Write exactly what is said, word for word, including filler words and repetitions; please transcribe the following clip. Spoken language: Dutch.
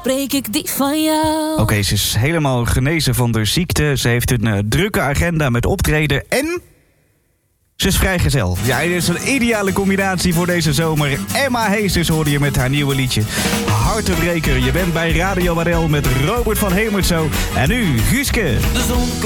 spreek ik die van jou. Oké, okay, ze is helemaal genezen van de ziekte. Ze heeft een uh, drukke agenda met optreden en ze is vrijgezel. Ja, dit is een ideale combinatie voor deze zomer. Emma Heesters hoorde je met haar nieuwe liedje Hartebreker. Je bent bij Radio Wadel met Robert van Hemertsoo. En nu Guuske. De zon